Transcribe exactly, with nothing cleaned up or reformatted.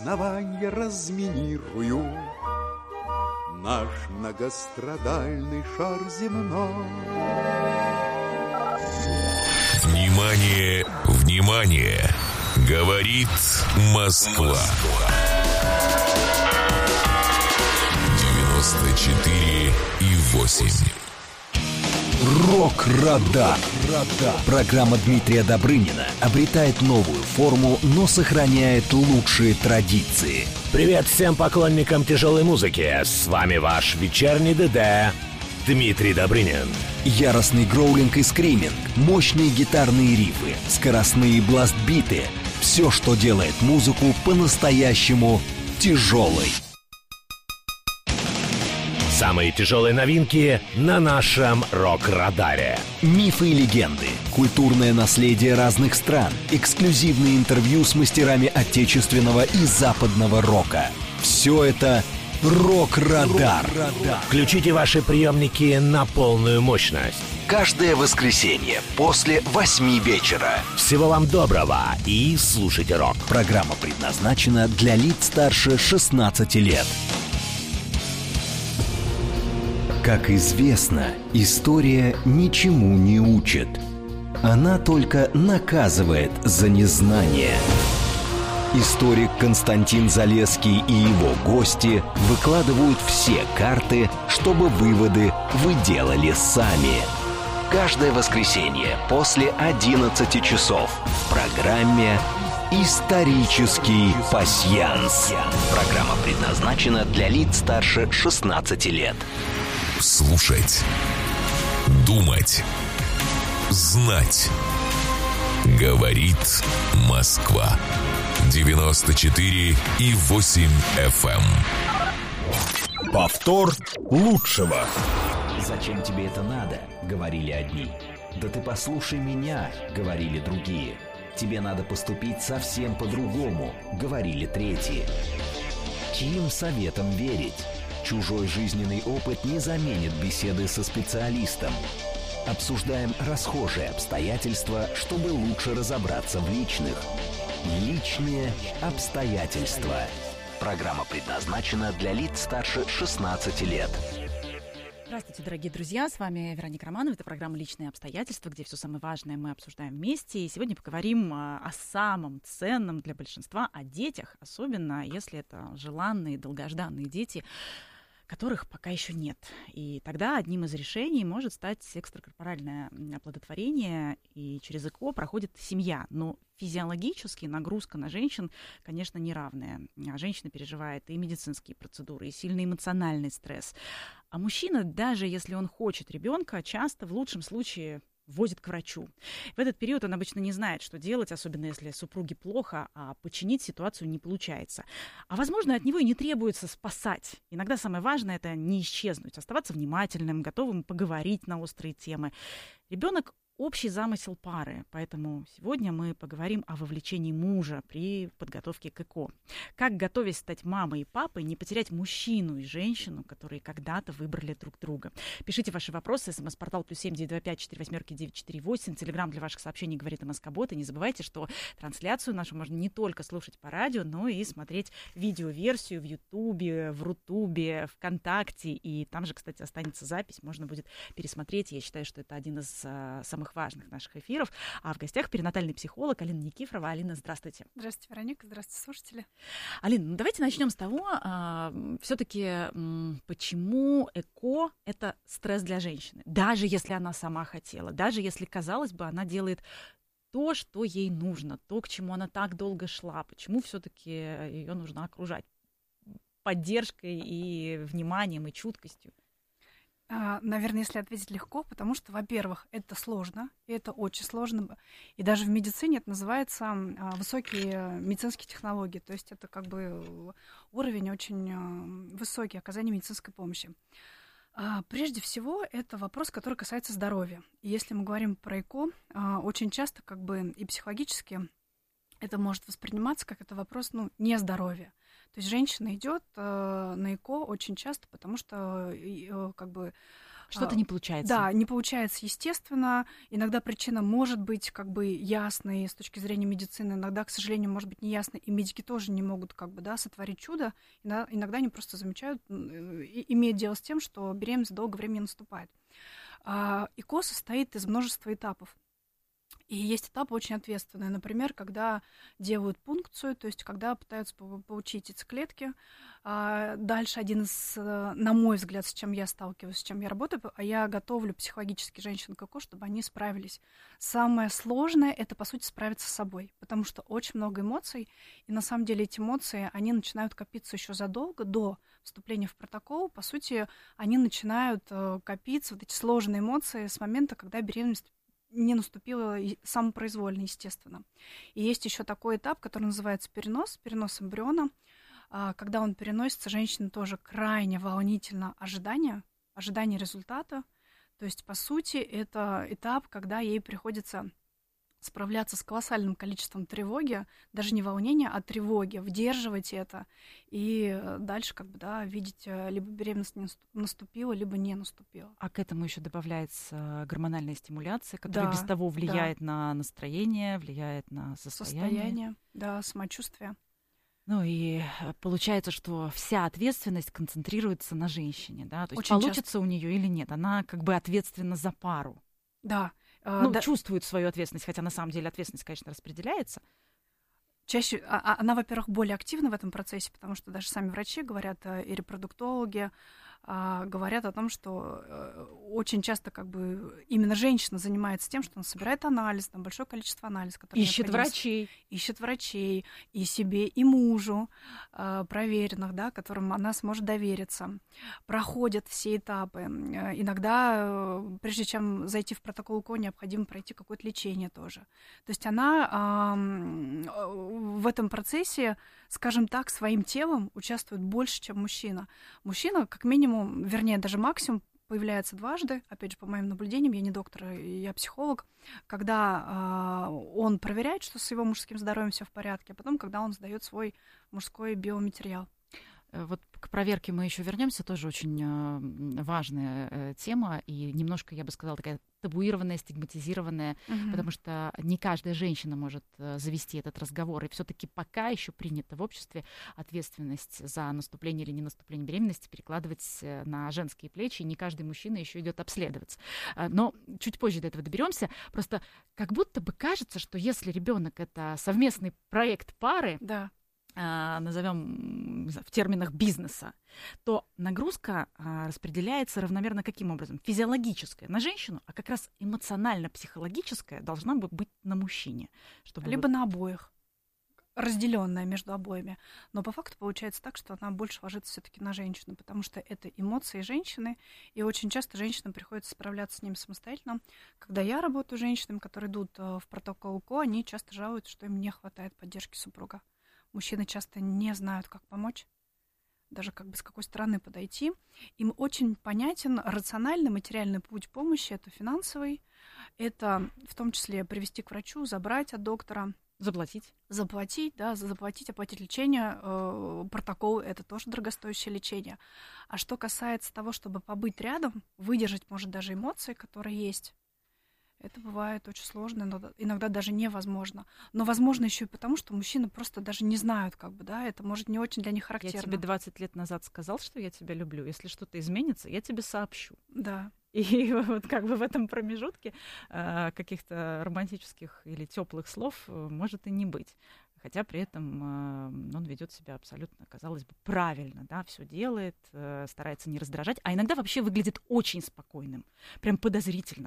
основания разминирую наш многострадальный шар земной. Внимание, внимание! Говорит Москва. девяносто четыре и восемь. Рок-Радар. Программа Дмитрия Добрынина обретает новую форму, но сохраняет лучшие традиции. Привет всем поклонникам тяжелой музыки. С вами ваш вечерний ДД Дмитрий Добрынин. Яростный гроулинг и скриминг, мощные гитарные рифы, скоростные бласт-биты. Все, что делает музыку по-настоящему тяжелой. Самые тяжелые новинки на нашем Рок-Радаре. Мифы и легенды, культурное наследие разных стран, эксклюзивные интервью с мастерами отечественного и западного рока. Все это Рок-Радар. Включите ваши приемники на полную мощность. Каждое воскресенье после восьми вечера. Всего вам доброго и слушайте рок. Программа предназначена для лиц старше шестнадцати лет. Как известно, история ничему не учит. Она только наказывает за незнание. Историк Константин Залесский и его гости выкладывают все карты, чтобы выводы вы делали сами. Каждое воскресенье после одиннадцати часов в программе «Исторический пасьянс». Программа предназначена для лиц старше шестнадцати лет. Слушать, думать, знать. Говорит Москва. девяносто четыре и восемь эф эм. Повтор лучшего. «Зачем тебе это надо?» — говорили одни. «Да ты послушай меня», — говорили другие. «Тебе надо поступить совсем по-другому», — говорили третьи. Чьим советом верить? Чужой жизненный опыт не заменит беседы со специалистом. Обсуждаем расхожие обстоятельства, чтобы лучше разобраться в личных. Личные обстоятельства. Программа предназначена для лиц старше шестнадцати лет. Здравствуйте, дорогие друзья, с вами Вероника Романова. Это программа «Личные обстоятельства», где все самое важное мы обсуждаем вместе. И сегодня поговорим о самом ценном для большинства, о детях, особенно если это желанные, долгожданные дети, которых пока еще нет. И тогда одним из решений может стать экстракорпоральное оплодотворение, и через ЭКО проходит семья. Но физиологически нагрузка на женщин, конечно, неравная. Женщина переживает и медицинские процедуры, и сильный эмоциональный стресс. А мужчина, даже если он хочет ребенка, часто в лучшем случае возит к врачу. В этот период он обычно не знает, что делать, особенно если супруге плохо, а починить ситуацию не получается. А, возможно, от него и не требуется спасать. Иногда самое важное — это не исчезнуть, оставаться внимательным, готовым поговорить на острые темы. Ребенок — общий замысел пары, поэтому сегодня мы поговорим о вовлечении мужа при подготовке к ЭКО. Как, готовясь стать мамой и папой, не потерять мужчину и женщину, которые когда-то выбрали друг друга. Пишите ваши вопросы. СМС-портал плюс семь девять два пять четыре восемь девять четыре восемь. Телеграм для ваших сообщений говорит МСК-бот. И не забывайте, что трансляцию нашу можно не только слушать по радио, но и смотреть видеоверсию в Ютубе, в Рутубе, ВКонтакте. И там же, кстати, останется запись. Можно будет пересмотреть. Я считаю, что это один из а, самых важных наших эфиров. А в гостях перинатальный психолог Алина Никифорова. Алина, здравствуйте. Здравствуйте, Вероника. Здравствуйте, слушатели. Алина, ну давайте начнем с того, а, все-таки м, почему ЭКО — это стресс для женщины. Даже если она сама хотела, даже если, казалось бы, она делает то, что ей нужно, то, к чему она так долго шла. Почему все-таки ее нужно окружать поддержкой и вниманием, и чуткостью? Наверное, если ответить легко, потому что, во-первых, это сложно, и это очень сложно. И даже в медицине это называется высокие медицинские технологии. То есть это как бы уровень очень высокий оказания медицинской помощи. Прежде всего, это вопрос, который касается здоровья. И если мы говорим про ЭКО, очень часто как бы и психологически это может восприниматься как это вопрос, ну, нездоровья. То есть женщина идет э, на ЭКО очень часто, потому что э, как бы Что-то не получается. Да, не получается естественно. Иногда причина может быть как бы ясной с точки зрения медицины, иногда, к сожалению, может быть неясной, и медики тоже не могут как бы, да, сотворить чудо. Иногда они просто замечают, и имеют дело с тем, что беременность долгое время не наступает. ИКО состоит из множества этапов. И есть этапы очень ответственные. Например, когда делают пункцию, то есть когда пытаются получить яйцеклетки. Дальше один из, на мой взгляд, с чем я сталкиваюсь, с чем я работаю, а я готовлю психологически женщин к ИКО, чтобы они справились. Самое сложное — это, по сути, справиться с собой, потому что очень много эмоций, и на самом деле эти эмоции, они начинают копиться еще задолго до вступления в протокол. По сути, они начинают копиться, вот эти сложные эмоции, с момента, когда беременность не наступила самопроизвольно, естественно. И есть еще такой этап, который называется перенос, перенос эмбриона. Когда он переносится, женщина тоже крайне волнительно ожидание, ожидание результата. То есть, по сути, это этап, когда ей приходится справляться с колоссальным количеством тревоги, даже не волнения, а тревоги, вдерживать это и дальше как бы, да, видеть, либо беременность не наступила, либо не наступила. А к этому еще добавляется гормональная стимуляция, которая да, без того влияет да. на настроение, влияет на состояние. Состояние, да, самочувствие. Ну и получается, что вся ответственность концентрируется на женщине, да? То есть Очень получится часто. у нее или нет, она как бы ответственна за пару. Да. Ну, да. чувствует свою ответственность, хотя на самом деле ответственность, конечно, распределяется. Чаще а, она, во-первых, более активна в этом процессе, потому что даже сами врачи говорят, и репродуктологи а, говорят о том, что а, очень часто как бы именно женщина занимается тем, что она собирает анализ, там большое количество анализов, которые Ищет врачей. Ищет врачей и себе, и мужу а, проверенных, да, которым она сможет довериться. Проходят все этапы. Иногда, прежде чем зайти в протокол ИКО, необходимо пройти какое-то лечение тоже. То есть она а, в этом процессе, скажем так, своим телом участвует больше, чем мужчина. Мужчина, как минимум, вернее, даже максимум, появляется дважды, опять же, по моим наблюдениям, я не доктор, я психолог, когда э, он проверяет, что с его мужским здоровьем все в порядке, а потом, когда он сдает свой мужской биоматериал. Вот к проверке мы еще вернемся, тоже очень э, важная э, тема, и немножко, я бы сказала, такая табуированная, стигматизированная, Mm-hmm. потому что не каждая женщина может э, завести этот разговор, и все-таки пока еще принято в обществе ответственность за наступление или не наступление беременности перекладывать на женские плечи, и не каждый мужчина еще идет обследоваться. Но чуть позже до этого доберемся. Просто как будто бы кажется, что если ребенок это совместный проект пары, да. назовем в терминах бизнеса, то нагрузка распределяется равномерно каким образом? Физиологическая на женщину, а как раз эмоционально-психологическая должна быть на мужчине. Чтобы Либо вот... на обоих, разделенная между обоими. Но по факту получается так, что она больше ложится все-таки на женщину, потому что это эмоции женщины, и очень часто женщинам приходится справляться с ними самостоятельно. Когда я работаю с женщинами, которые идут в протокол ИКО, они часто жалуются, что им не хватает поддержки супруга. Мужчины часто не знают, как помочь, даже как бы с какой стороны подойти. Им очень понятен рациональный материальный путь помощи. Это финансовый, это в том числе привести к врачу, забрать от доктора. Заплатить. Заплатить, да, заплатить, оплатить лечение. Э, протокол — это тоже дорогостоящее лечение. А что касается того, чтобы побыть рядом, выдержать, может, даже эмоции, которые есть, это бывает очень сложно, иногда, иногда даже невозможно. Но возможно еще и потому, что мужчины просто даже не знают, как бы, да, это может не очень для них характерно. Я тебе двадцать лет назад сказал, что я тебя люблю. Если что-то изменится, я тебе сообщу. Да. И вот как бы в этом промежутке э, каких-то романтических или теплых слов э, может и не быть. Хотя при этом э, он ведет себя абсолютно, казалось бы, правильно, да, все делает, э, старается не раздражать, а иногда вообще выглядит очень спокойным, прям подозрительно